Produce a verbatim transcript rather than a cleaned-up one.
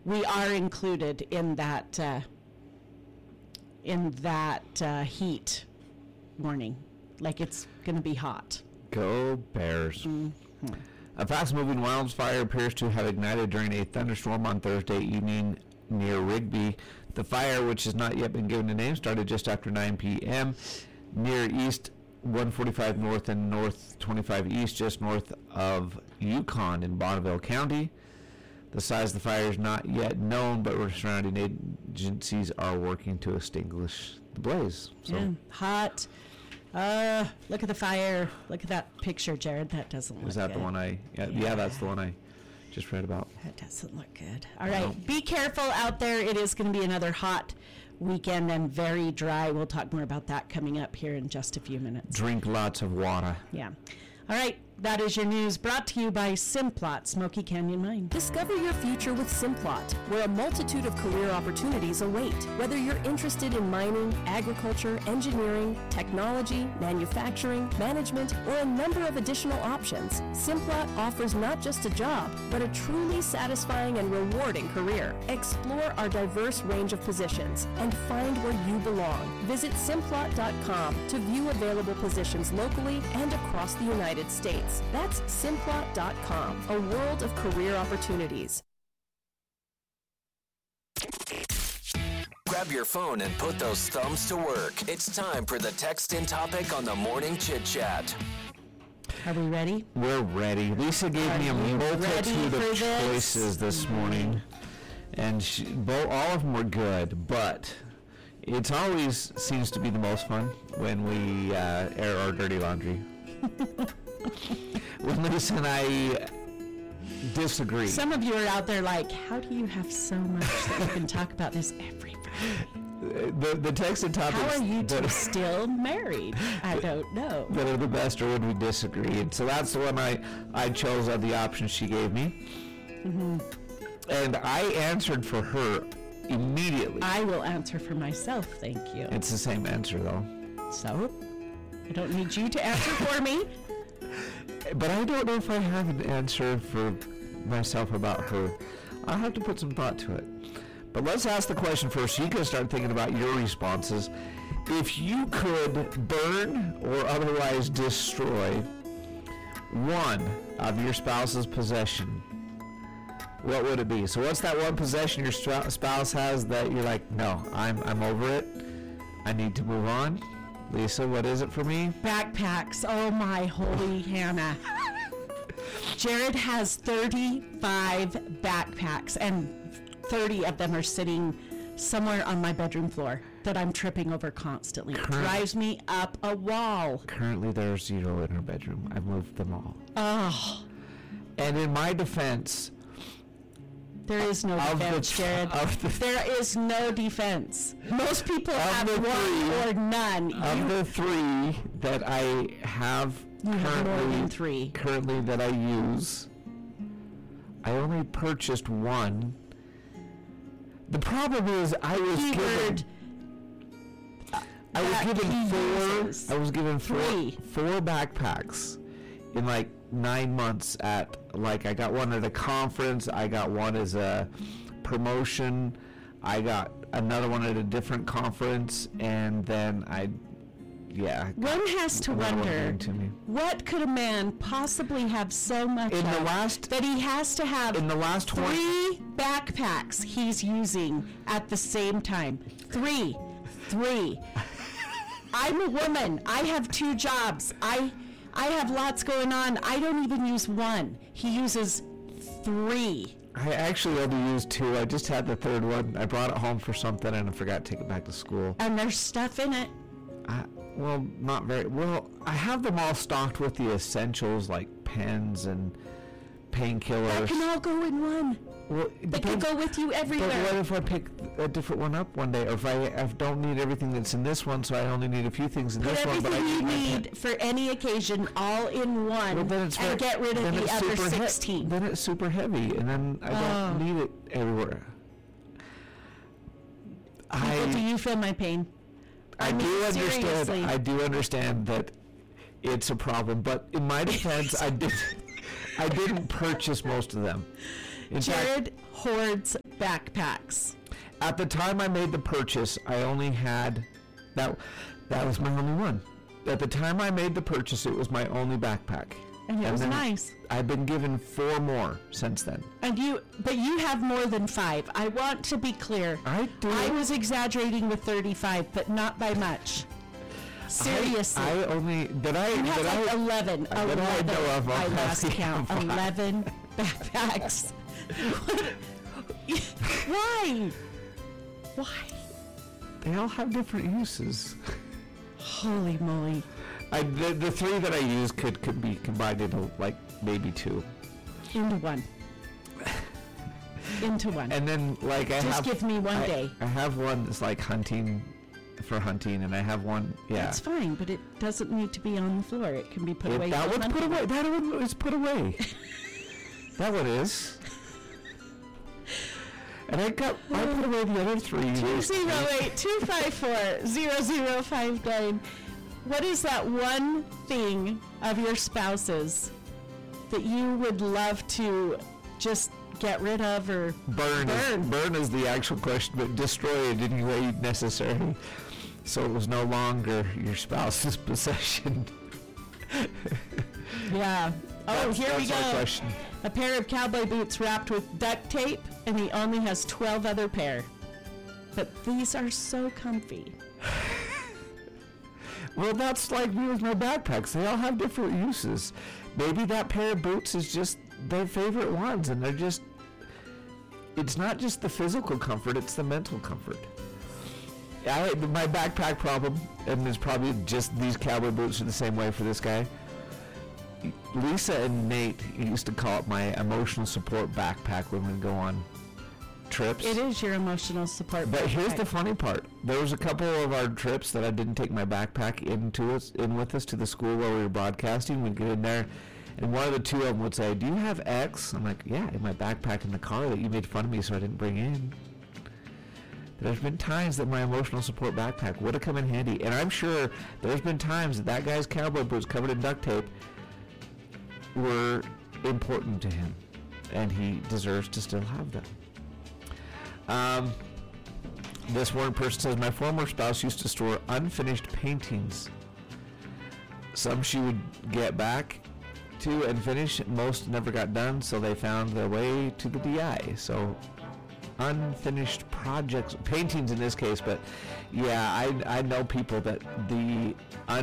we are included in that uh, in that uh, heat warning. Like it's going to be hot. Go Bears. Mm-hmm. A fast-moving wildfire appears to have ignited during a thunderstorm on Thursday evening near Rigby. The fire, which has not yet been given a name, started just after nine p.m. near East one forty-five North and North twenty-five East, just north of Yukon in Bonneville County. The size of the fire is not yet known, but surrounding agencies are working to extinguish the blaze. So. Yeah, hot. Uh, look at the fire. Look at that picture, Jared. That doesn't look good. Is that good. the one I... Yeah, yeah. yeah, that's the one I just read about. That doesn't look good. All right, no. Be careful out there. It is going to be another hot weekend and very dry. We'll talk more about that coming up here in just a few minutes. Drink lots of water. Yeah. All right, that is your news brought to you by Simplot, Smoky Canyon Mine. Discover your future with Simplot, where a multitude of career opportunities await. Whether you're interested in mining, agriculture, engineering, technology, manufacturing, management, or a number of additional options, Simplot offers not just a job, but a truly satisfying and rewarding career. Explore our diverse range of positions and find where you belong. Visit Simplot dot com to view available positions locally and across the United States. That's Simplot dot com, a world of career opportunities. Grab your phone and put those thumbs to work. It's time for the text in topic on the Morning Chit Chat. Are we ready? We're ready. Lisa gave Are me a multitude of this? choices this morning, and she, bo- all of them were good, but it always seems to be the most fun when we uh, air our dirty laundry. When Lisa and I disagree. Some of you are out there like, how do you have so much that you can talk about this every Friday? The, the text and topics. How are you two that, still married? I don't know. That are the best are when we disagree. And so that's the one I, I chose of the options she gave me. Mm-hmm. And I answered for her immediately. I will answer for myself, thank you. It's the same answer, though. So? I don't need you to answer for me. But I don't know if I have an answer for myself about her. I'll have to put some thought to it. But let's ask the question first. You can start thinking about your responses. If you could burn or otherwise destroy one of your spouse's possession, what would it be? So what's that one possession your spouse has that you're like, no, I'm I'm over it. I need to move on. Lisa, what is it for me? Backpacks. Oh, my holy Hannah. Jared has thirty-five backpacks, and thirty of them are sitting somewhere on my bedroom floor that I'm tripping over constantly. It drives me up a wall. Currently, there are zero in her bedroom. I've moved them all. Oh. And in my defense... There is no defense, the, Jared. The there is no defense. Most people have one three, or none. Of you, the three that I have you currently, have more than three. currently that I use, I only purchased one. The problem is I was Keyword given... I was given four... Uses. I was given four, three. four backpacks in like nine months at... Like, I got one at a conference, I got one as a promotion, I got another one at a different conference, and then I, yeah. One has to wonder, to what could a man possibly have so much in of the last, that he has to have in the last three backpacks he's using at the same time? Three. Three. I'm a woman. I have two jobs. I... I have lots going on. I don't even use one. He uses three. I actually only used two. I just had the third one. I brought it home for something and I forgot to take it back to school. And there's stuff in it. I, well, not very. Well, I have them all stocked with the essentials like pens and painkillers. That can all go in one. Well, they can go with you everywhere. But what if I pick a different one up one day? Or if I, I don't need everything that's in this one, so I only need a few things in Put this one. But everything I you need for any occasion all in one, well, then it's and very, get rid of the other sixteen. He- then it's super heavy, and then I don't oh. need it everywhere. People, I, do you feel my pain? I, I mean, do understand. Seriously. I do understand that it's a problem, but in my defense, I did. I didn't purchase most of them. In fact, Jared hoards backpacks. at the time I made the purchase, I only had that. That was my only one. At the time I made the purchase, it was my only backpack. And it was then nice. I've been given four more since then. And you, but you have more than five. I want to be clear. I do. I was exaggerating with thirty-five, but not by much. Seriously. I, I only did I you have did like I eleven. that I eleven. know of, I I'll lost have count. five. eleven backpacks. Why? Why? They all have different uses. Holy moly. I the, the three that I use could could be combined into like maybe two. Into one. Into one. And then like I Just have give me one I, day. I have one that's like hunting for hunting, and I have one yeah. That's fine, but it doesn't need to be on the floor. It can be put It- away. that for one's put hunting. away. That one is put away. That one is. And I got I put away the other three. Two zero eight two five four zero zero five nine. What is that one thing of your spouse's that you would love to just get rid of or Burn, burn? Is, burn is the actual question, but destroy it in any way necessary. So it was no longer your spouse's possession. Yeah. Oh, That's- here we that's our go. question. A pair of cowboy boots wrapped with duct tape, and he only has twelve other pair. But these are so comfy. Well, that's like me with my backpacks. They all have different uses. Maybe that pair of boots is just their favorite ones, and they're just, it's not just the physical comfort, it's the mental comfort. I, my backpack problem, and it's probably just these cowboy boots are the same way for this guy. Lisa and Nate used to call it my emotional support backpack when we go on trips. It is your emotional support. But here's backpack. the funny part. There was a couple of our trips that I didn't take my backpack into us, in with us to the school where we were broadcasting. We'd get in there, and one of the two of them would say, "Do you have X?" I'm like, "Yeah, in my backpack in the car that you made fun of me so I didn't bring in." There's been times that my emotional support backpack would have come in handy, and I'm sure there's been times that that guy's cowboy boots covered in duct tape were important to him, and he deserves to still have them. Um, this one person says, my former spouse used to store unfinished paintings. Some she would get back to and finish. Most never got done, so they found their way to the D I. So unfinished projects, paintings in this case, but yeah, I, I know people that the